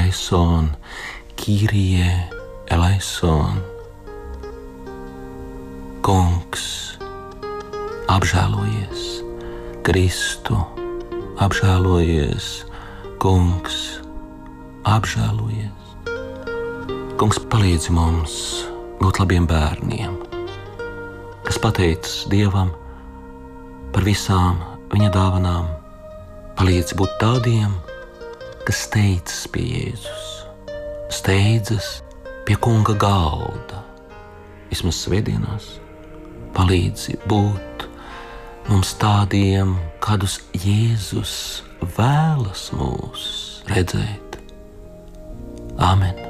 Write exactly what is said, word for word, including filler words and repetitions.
eleison, Kyrie eleison. Kungs, apžēlojies, Kristu, apžēlojies, Kungs, apžēlojies. Kungs, palīdzi mums būt labiem bērniem, kas pateicas Dievam par visām viņa dāvanām. Palīdzi būt tādiem, kas steidzas pie Jēzus, steidzas pie Kunga galda, vismaz svētdienās. Palīdzi būt mums tādiem, kādus Jēzus vēlas mūs redzēt. Āmen!